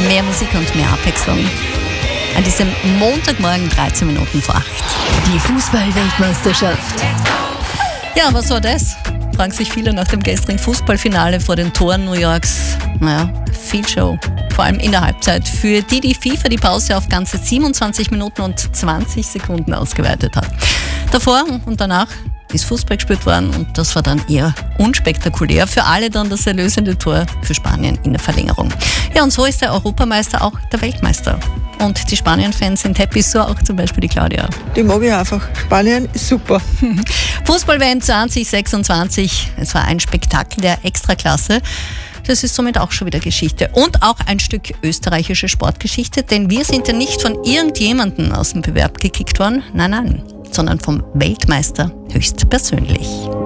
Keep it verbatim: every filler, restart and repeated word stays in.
mehr Musik und mehr Abwechslung. An diesem Montagmorgen dreizehn Minuten vor acht. Die Fußball-Weltmeisterschaft. Ja, was war das? Fragen sich viele nach dem gestrigen Fußballfinale vor den Toren New Yorks. Naja, viel Show. Vor allem in der Halbzeit, für die die FIFA die Pause auf ganze siebenundzwanzig Minuten und zwanzig Sekunden ausgeweitet hat. Davor und danach ist Fußball gespielt worden und das war dann eher unspektakulär. Für alle dann das erlösende Tor für Spanien in der Verlängerung. Ja, und so ist der Europameister auch der Weltmeister. Und die Spanien-Fans sind happy, so auch zum Beispiel die Claudia. Die mag ich einfach. Spanien ist super. Fußball-W M zwanzig sechsundzwanzig, es war ein Spektakel der Extraklasse. Das ist somit auch schon wieder Geschichte. Und auch ein Stück österreichische Sportgeschichte, denn wir sind ja nicht von irgendjemandem aus dem Bewerb gekickt worden. Nein, nein, sondern vom Weltmeister höchstpersönlich.